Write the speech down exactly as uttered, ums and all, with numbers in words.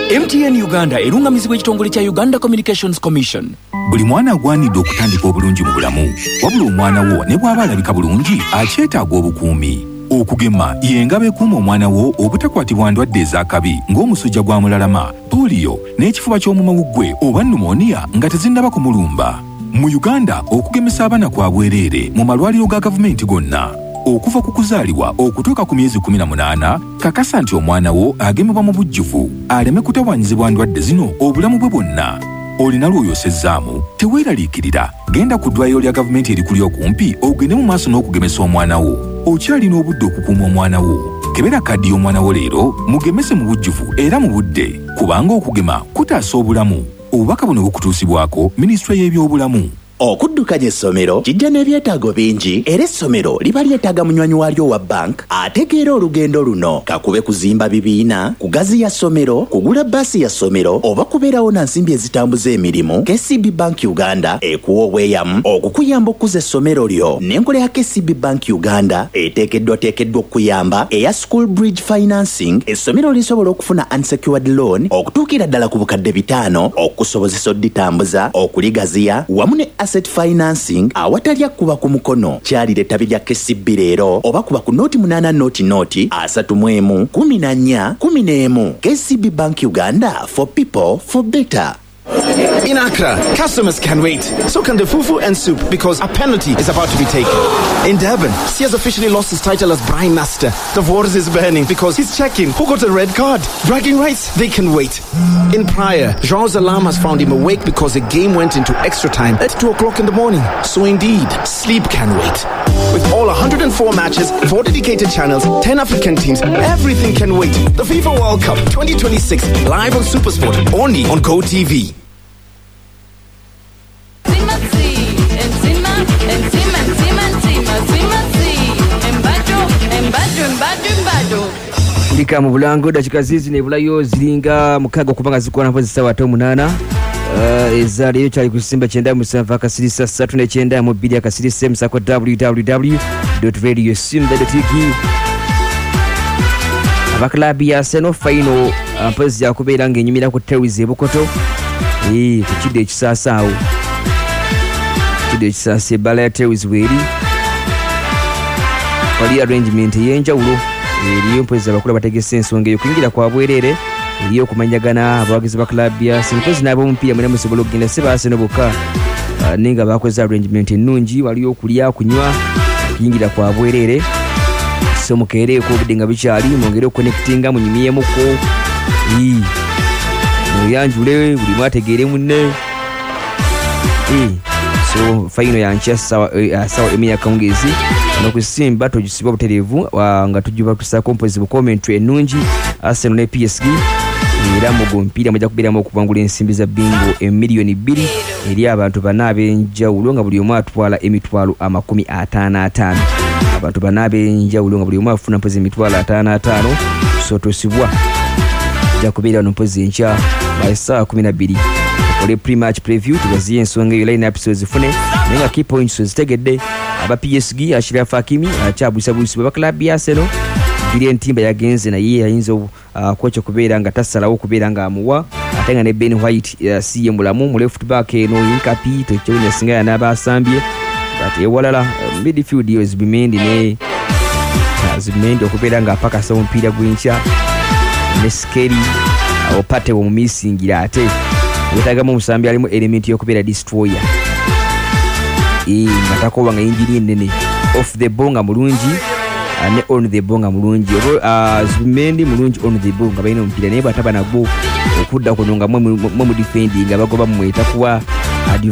M T N Uganda erungamizibwa ekitongole kya Uganda Communications Commission. Buli mwana agwanidde okutandika obulungi mu bulamu. Wabula omwana wo ne bw'aba alabika bulungi akyetaaga obukuumi. Okugema yengabe kuuma omwana wo obutakwatibwa ndwadde ez'akabi ng'omusujja gwa mulalama, polio n'ekifuba ky'omumawuggwe oba pneumonia nga tezinnaba kumulumba. Mu Uganda okugemesa abaana kwa bwereere mu malwaliro ga gavumenti gonna. Okuva ku kuzaalibwa okutuuka ku myezi kumi na munaana, kakasa nti omwana wo agemebwa mu bujjuvu aleme kutawaanyizibwa ndwadde zino obulamu bwe bwonna. Olina lw'oyosezzaamu teweeraliikirira, genda ku ddwaliro lya gavumenti erikuli okumpi ogende mu maaso n'okugemesa omwana wo. Okyalina obudde okukuuma omwana wo. Kebera kaddi y'omwana wo leero mugemese mu bujjuvu era mu budde, kubanga okugema kutaasa obulamu. Obubaka buno bukutuusibwako Minisitule y'ebyobulamu. Okuddukanya essomero kijja n'ebyetaago bingi era essomero liba lyetaaga munywanyi waalyo wa bank ategeera olugendo luno. Kakube kuzimba bibiina, kugaziya ssomero, kugula bbaasi ya ssomero oba kubeerawo na nsimbi ezitambuza emirimu, K C B Bank Uganda ekuwa obweyamu okukuyamba okuza essomero lyo. N'enkola ya K C B Bank Uganda eteekeddwa teekeddwa okuyamba eya School Bridge Financing, essomero lisobola okufuna unsecured loan okutuukira ddala ku bukadde bitaano okusobozesa odditambuza, okuligaziya wamu ne asset financing awatalya kuba ku mukono. Kyalire ttabi lya K C B leero oba kuba ku noti munaana noti noti asatu mu emu kumi na nnya kumi n'emu. K C B Bank Uganda, for people for better. In Accra, customers can wait. So can the fufu and soup because a penalty is about to be taken. In Durban, he has officially lost his title as Brine Master. The waters is burning because he's checking who got a red card. Bragging rights, they can wait. In Praia, João's alarm has found him awake because the game went into extra time at two o'clock in the morning. So indeed, sleep can wait. With all one hundred four matches, four dedicated channels, ten African teams, everything can wait. The FIFA World Cup twenty twenty-six, live on SuperSport, only on Go T V. Ndika mu Bulango dakika zizi ne bulayo ziringa mukaga okubanga zikwana mpozi sawa to munana. Uh, ezali yo cyali kusimba cyenda musanva akasirisa satu ne cyenda mu bidi akasirisa msako w w w dot radio simba dot t v. Abaklabi ya Seno final mpozi yakubera ngenyumira ku Tewize Bukoto. Eh kukide ekisasaawo. Kukide ekisase bala ya Tewize weri. Wali arrangement yenjawulo. Eriyo mpozi abakula bategese ensonga yo kwingira kwa bwerere. Eriyo kumanyagana abawagizi ba club ya Simpozi nabo mpira mwene musobola okugenda sebase noboka. Uh, ninga bakoze arrangement ennungi waliyo okulya kunywa kwingira kwa bwerere. So mukere ko bidinga bichali mongere connectinga munyimiyemo ko. Ee. Muyanjule buli mwategere munne. Ee. So final yancha sawa uh, sawa emiya kaungezi no kusimba tujisiba buterevu nga tujuba tusa composite bu commentary ennungi Arsenal ne P S G era mugo mpira mujja kubiramu okubangula ensimbi za bingo emiliyoni bbiri eri abantu banabe njawulo nga buli omu atwala emitwalo amakumi ataano ataano. Abantu banabe njawulo nga buli omu afuna mpozi emitwalo ataano ataano. So tosibwa jja kubira no mpozi encha by saa kumi na bbiri. Ole pre-match preview tugaziye ensonga yo line episodes zifune nenga key points zitegedde aba P S G Ashraf Hakimi achabusa busi ba club ya Arsenal bili entimba yagenze na yeye ayinzo uh, kocha kubera nga tasalawo kubera nga amuwa atenga ne Ben White uh, siye mulamu mu left back eno inkapi to chone singa na basambye but ewalala uh, midfield yo zibimendi ne zibimendi okubera nga paka sa mpira gwincha ne skeri opate wo mumisingira ate wetagamo musambi alimu element yokubera destroyer. Eh ngatakoba nga injini nene off the ball nga mulungi ne on the ball nga mulungi obo azumendi mulungi on the ball nga bayina mpira ne bataba nagwo okudda kunonga mu mu defending abagoba mu etakuwa